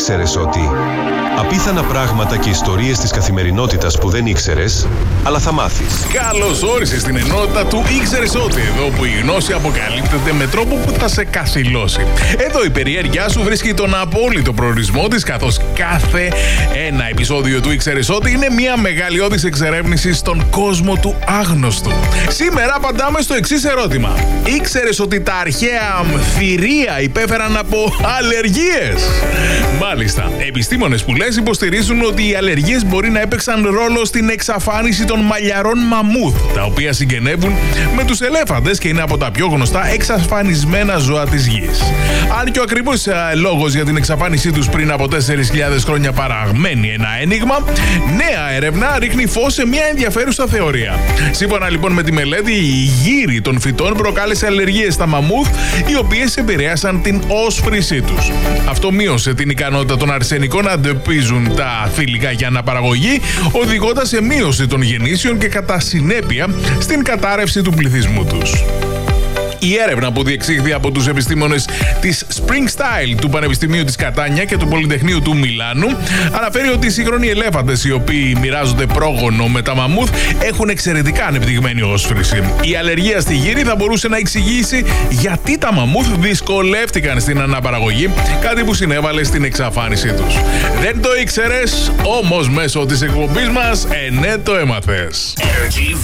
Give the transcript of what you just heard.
Ήξερες ότι απίθανα πράγματα και ιστορίες της καθημερινότητας που δεν ήξερες, αλλά θα μάθεις. Καλώς όρισες στην ενότητα του Ήξερες ότι, εδώ που η γνώση αποκαλύπτεται με τρόπο που θα σε καθυλώσει. Εδώ η περιέργειά σου βρίσκει τον απόλυτο προορισμό της, καθώς κάθε ένα επεισόδιο του Ήξερες ότι είναι μια μεγαλειώδης εξερεύνηση στον κόσμο του άγνωστου. Σήμερα απαντάμε στο εξής ερώτημα. Ήξερες ότι τα αρχαία θηρία υπέφεραν από αλλεργίες? Μάλιστα, επιστήμονες που λες υποστηρίζουν ότι οι αλλεργίες μπορεί να έπαιξαν ρόλο στην εξαφάνιση των μαλλιαρών μαμούθ, τα οποία συγγενεύουν με τους ελέφαντες και είναι από τα πιο γνωστά εξαφανισμένα ζώα της γης. Αν και ο ακριβώς λόγος για την εξαφάνισή τους πριν από 4.000 χρόνια παραγμένει ένα ένιγμα, νέα έρευνα ρίχνει φως σε μια ενδιαφέρουσα θεωρία. Σύμφωνα λοιπόν με τη μελέτη, η γύρι των φυτών προκάλεσε αλλεργίες στα μαμούθ, οι οποίες επηρέασαν την όσφρησή τους. Αυτό μείωσε την ικανότητα των αρσενικών να αντεπίζουν τα θηλυκά για αναπαραγωγή, οδηγώντας σε μείωση των γεννήσεων και κατά συνέπεια στην κατάρρευση του πληθυσμού τους. Η έρευνα που διεξήχθη από τους επιστήμονες της Spring Style του Πανεπιστημίου της Κατάνια και του Πολυτεχνείου του Μιλάνου αναφέρει ότι οι σύγχρονοι ελέφαντες, οι οποίοι μοιράζονται πρόγονο με τα μαμούθ, έχουν εξαιρετικά ανεπτυγμένη όσφρηση. Η αλλεργία στη γύρι θα μπορούσε να εξηγήσει γιατί τα μαμούθ δυσκολεύτηκαν στην αναπαραγωγή, κάτι που συνέβαλε στην εξαφάνισή τους. Δεν το ήξερες, όμως μέσω της εκπομπής μας, ναι το έμαθες.